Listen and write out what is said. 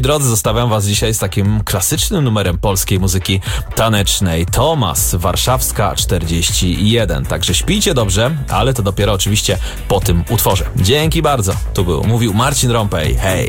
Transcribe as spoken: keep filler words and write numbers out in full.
Drodzy, zostawiam was dzisiaj z takim klasycznym numerem polskiej muzyki tanecznej. Tomas, Warszawska czterdzieści jeden. Także śpijcie dobrze, ale to dopiero oczywiście po tym utworze. Dzięki bardzo. Tu był, mówił Marcin Rąpej. Hej!